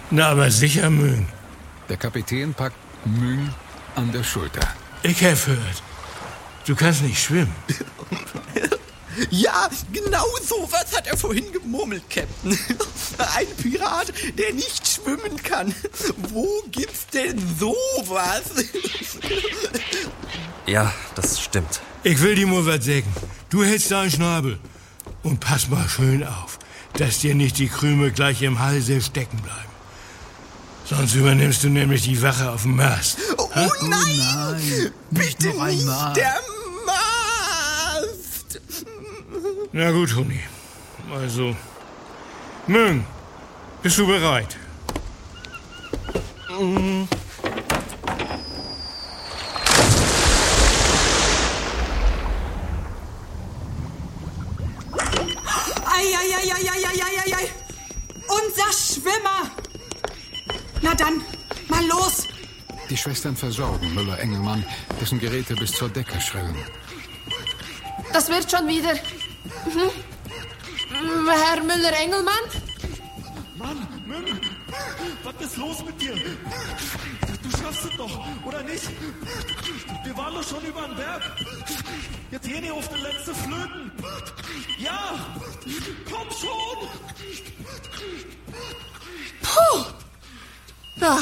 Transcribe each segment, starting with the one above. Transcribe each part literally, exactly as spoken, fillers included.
Na, aber sicher, Müng. Der Kapitän packt Müng an der Schulter. Ich hab gehört, du kannst nicht schwimmen. Ja, genau so was hat er vorhin gemurmelt, Captain. Ein Pirat, der nicht schwimmen kann. Wo gibt's denn sowas? Ja, das stimmt. Ich will dir mal was sagen. Du hältst deinen Schnabel. Und pass mal schön auf, dass dir nicht die Krümel gleich im Halse stecken bleiben. Sonst übernimmst du nämlich die Wache auf dem Mast. Oh, Ha? oh nein! Oh nein, nicht Bitte noch nicht einmal. der Mast! Na gut, Toni. Also, Müng, bist du bereit? Mhm. Eieieiei, unser Schwimmer! Na dann, mal los! Die Schwestern versorgen Müller-Engelmann, dessen Geräte bis zur Decke schrillen. Das wird schon wieder. Hm? Herr Müller-Engelmann? Mann, Müng, was ist los mit dir? Du schaffst es doch, oder nicht? Wir waren doch schon über den Berg. Jetzt gehen hier auf den letzten Flöten. Ja, komm schon. Puh. Ja.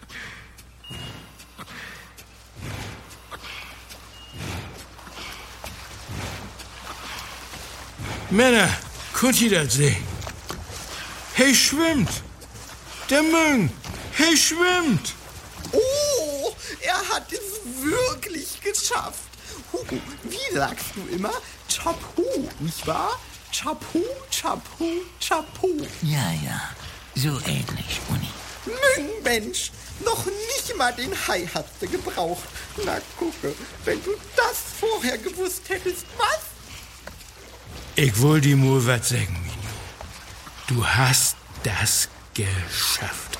Männer, könnt ihr das sehen? Hey, schwimmt! Der Müng! Hey, schwimmt! Oh, er hat es wirklich geschafft. Hugo, wie sagst du immer? Chapeau, nicht wahr? Chapeau, Chapeau, Chapeau. Ja, ja, so ähnlich, Uni. Müng, Mensch, noch nicht mal den Hai hast du gebraucht. Na, gucke, wenn du das vorher gewusst hättest, was? Ich will dir mal was sagen, Mino. Du hast das geschafft.